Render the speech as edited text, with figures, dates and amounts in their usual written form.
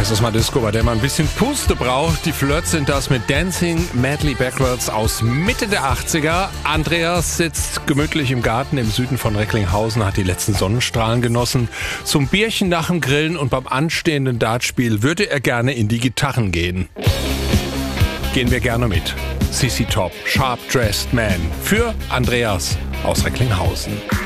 Es ist mal Disco, bei der man ein bisschen Puste braucht. Die Flirts sind das mit Dancing Madly Backwards aus Mitte der 80er. Andreas sitzt gemütlich im Garten im Süden von Recklinghausen, hat die letzten Sonnenstrahlen genossen. Zum Bierchen nach dem Grillen und beim anstehenden Dartspiel würde er gerne in die Gitarren gehen. Gehen wir gerne mit. CC Top, Sharp Dressed Man für Andreas aus Recklinghausen.